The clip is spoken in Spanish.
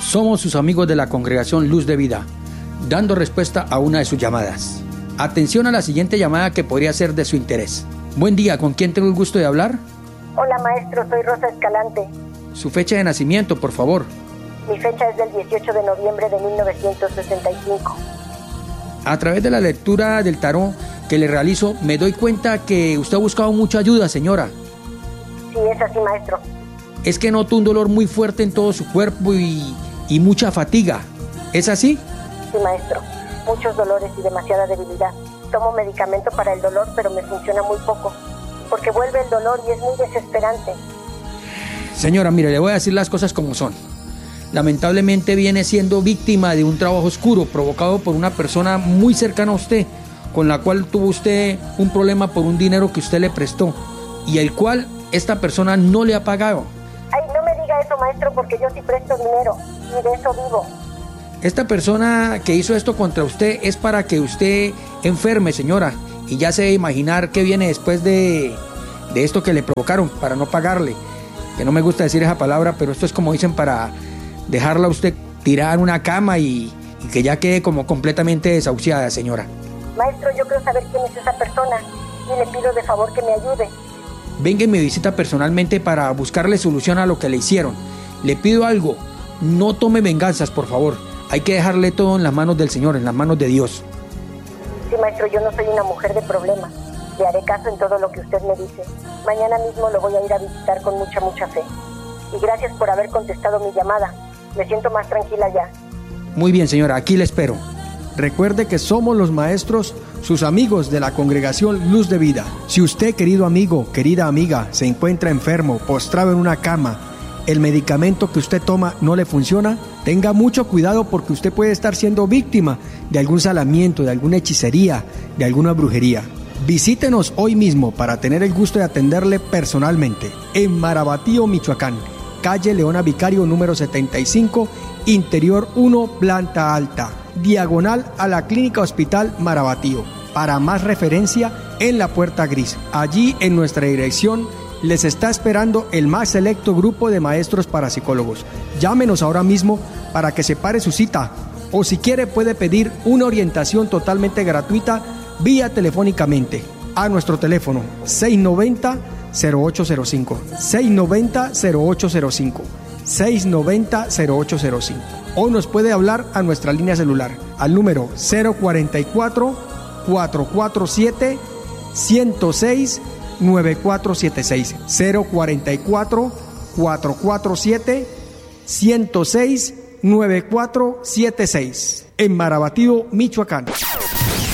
Somos sus amigos de la Congregación Luz de Vida, dando respuesta a una de sus llamadas. Atención a la siguiente llamada que podría ser de su interés. Buen día, ¿con quién tengo el gusto de hablar? Hola maestro, soy Rosa Escalante. Su fecha de nacimiento, por favor. Mi fecha es del 18 de noviembre de 1965. A través de la lectura del tarot que le realizo, me doy cuenta que usted ha buscado mucha ayuda, señora. Sí, es así, maestro. Es que noto un dolor muy fuerte en todo su cuerpo y mucha fatiga. ¿Es así? Sí, maestro. Muchos dolores y demasiada debilidad. Tomo medicamento para el dolor, pero me funciona muy poco, porque vuelve el dolor y es muy desesperante. Señora, mire, le voy a decir las cosas como son. Lamentablemente viene siendo víctima de un trabajo oscuro provocado por una persona muy cercana a usted, con la cual tuvo usted un problema por un dinero que usted le prestó y el cual esta persona no le ha pagado. Ay, no me diga eso, maestro, porque yo sí presto dinero y de eso vivo. Esta persona que hizo esto contra usted es para que usted enferme, señora, y ya se debe imaginar qué viene después de esto que le provocaron para no pagarle. Que no me gusta decir esa palabra, pero esto es como dicen para dejarla a usted tirada en una cama y que ya quede como completamente desahuciada, señora. Maestro, yo quiero saber quién es esa persona y le pido de favor que me ayude. Venga y me visita personalmente para buscarle solución a lo que le hicieron. Le pido algo, no tome venganzas, por favor. Hay que dejarle todo en las manos del Señor, en las manos de Dios. Sí, maestro, yo no soy una mujer de problemas. Le haré caso en todo lo que usted me dice. Mañana mismo lo voy a ir a visitar con mucha fe. Y gracias por haber contestado mi llamada. Me siento más tranquila ya. Muy bien, señora, aquí le espero. Recuerde que somos los maestros, sus amigos de la Congregación Luz de Vida. Si usted, querido amigo, querida amiga, se encuentra enfermo, postrado en una cama, el medicamento que usted toma no le funciona, tenga mucho cuidado porque usted puede estar siendo víctima de algún salamiento, de alguna hechicería, de alguna brujería. Visítenos hoy mismo para tener el gusto de atenderle personalmente en Marabatío, Michoacán, calle Leona Vicario número 75, interior 1, planta alta, diagonal a la Clínica Hospital Marabatío. Para más referencia, en la puerta gris. Allí en nuestra dirección les está esperando el más selecto grupo de maestros parapsicólogos. Llámenos ahora mismo para que separe su cita, o si quiere puede pedir una orientación totalmente gratuita vía telefónicamente a nuestro teléfono 690-0805, 690-0805, 690-0805, o nos puede hablar a nuestra línea celular al número 044-447-106-9476, 044-447-106-9476, en Marabatío, Michoacán.